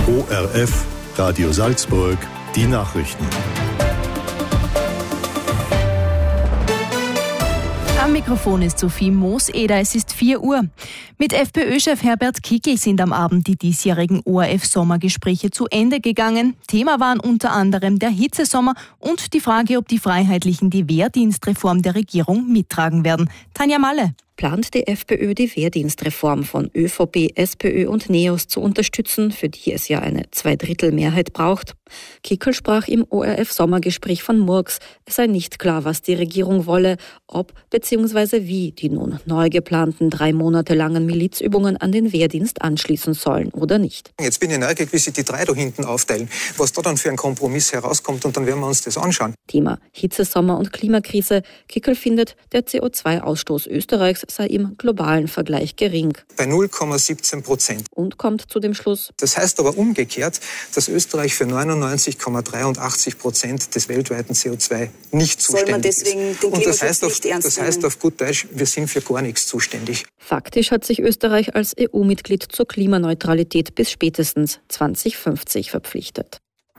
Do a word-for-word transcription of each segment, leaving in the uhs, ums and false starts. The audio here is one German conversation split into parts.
O R F, Radio Salzburg, die Nachrichten. Am Mikrofon ist Sophie Mooseder, es ist vier Uhr. Mit FPÖ-Chef Herbert Kickl sind am Abend die diesjährigen O R F-Sommergespräche zu Ende gegangen. Thema waren unter anderem der Hitzesommer und die Frage, ob die Freiheitlichen die Wehrdienstreform der Regierung mittragen werden. Tanja Malle. Plant die FPÖ, die Wehrdienstreform von ÖVP, SPÖ und NEOS zu unterstützen, für die es ja eine Zweidrittelmehrheit braucht. Kickl sprach im O R F-Sommergespräch von Murks. Es sei nicht klar, was die Regierung wolle, ob bzw. wie die nun neu geplanten drei Monate langen Milizübungen an den Wehrdienst anschließen sollen oder nicht. Jetzt bin ich neugierig, wie sich die drei da hinten aufteilen, was da dann für ein Kompromiss herauskommt, und dann werden wir uns das anschauen. Thema Hitzesommer und Klimakrise. Kickl findet, der C O zwei Ausstoß Österreichs sei im globalen Vergleich gering. Bei null Komma siebzehn Prozent. Und kommt zu dem Schluss. Das heißt aber umgekehrt, dass Österreich für neunundneunzig Komma dreiundachtzig Prozent des weltweiten C O zwei nicht zuständig Soll man deswegen ist. den Und das heißt, auf, nicht ernst das heißt auf gut Deutsch, wir sind für gar nichts zuständig. Faktisch hat sich Österreich als E U-Mitglied zur Klimaneutralität bis spätestens zwanzig fünfzig verpflichtet.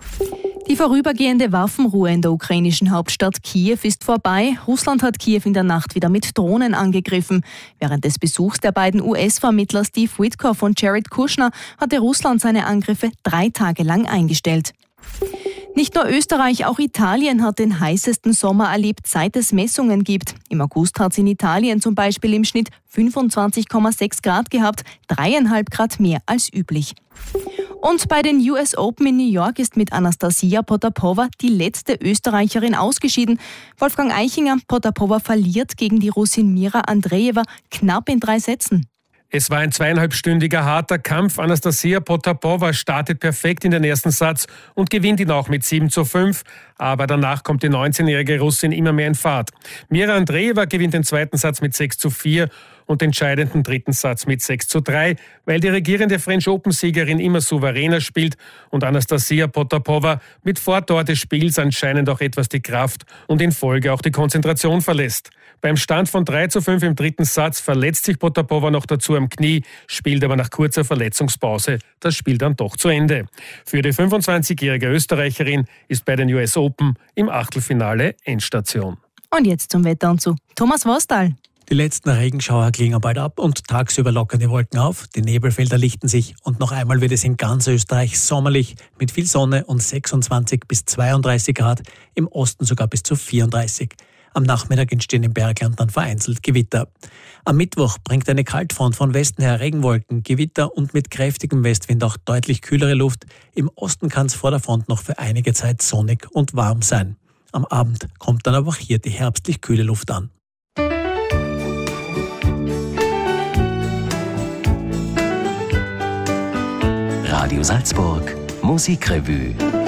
Die vorübergehende Waffenruhe in der ukrainischen Hauptstadt Kiew ist vorbei. Russland hat Kiew in der Nacht wieder mit Drohnen angegriffen. Während des Besuchs der beiden U S-Vermittler Steve Witkoff und Jared Kushner hatte Russland seine Angriffe drei Tage lang eingestellt. Nicht nur Österreich, auch Italien hat den heißesten Sommer erlebt, seit es Messungen gibt. Im August hat es in Italien zum Beispiel im Schnitt fünfundzwanzig Komma sechs Grad gehabt, dreieinhalb Grad mehr als üblich. Und bei den U S Open in New York ist mit Anastasia Potapova die letzte Österreicherin ausgeschieden. Wolfgang Eichinger, Potapova verliert gegen die Russin Mira Andreeva knapp in drei Sätzen. Es war ein zweieinhalbstündiger harter Kampf. Anastasia Potapova startet perfekt in den ersten Satz und gewinnt ihn auch mit sieben zu fünf. Aber danach kommt die neunzehnjährige Russin immer mehr in Fahrt. Mira Andreeva gewinnt den zweiten Satz mit sechs zu vier und den entscheidenden dritten Satz mit sechs zu drei, weil die regierende French Open-Siegerin immer souveräner spielt und Anastasia Potapova mit Fortdauer des Spiels anscheinend auch etwas die Kraft und in Folge auch die Konzentration verlässt. Beim Stand von drei zu fünf im dritten Satz verletzt sich Potapova noch dazu am Knie, spielt aber nach kurzer Verletzungspause das Spiel dann doch zu Ende. Für die fünfundzwanzigjährige Österreicherin ist bei den U S Open im Achtelfinale Endstation. Und jetzt zum Wetter und zu Thomas Wostal. Die letzten Regenschauer klingen bald ab und tagsüber lockern die Wolken auf, die Nebelfelder lichten sich und noch einmal wird es in ganz Österreich sommerlich mit viel Sonne und sechsundzwanzig bis zweiunddreißig Grad, im Osten sogar bis zu vierunddreißig. Am Nachmittag entstehen im Bergland dann vereinzelt Gewitter. Am Mittwoch bringt eine Kaltfront von Westen her Regenwolken, Gewitter und mit kräftigem Westwind auch deutlich kühlere Luft. Im Osten kann es vor der Front noch für einige Zeit sonnig und warm sein. Am Abend kommt dann aber auch hier die herbstlich kühle Luft an. Radio Salzburg, Musikrevue.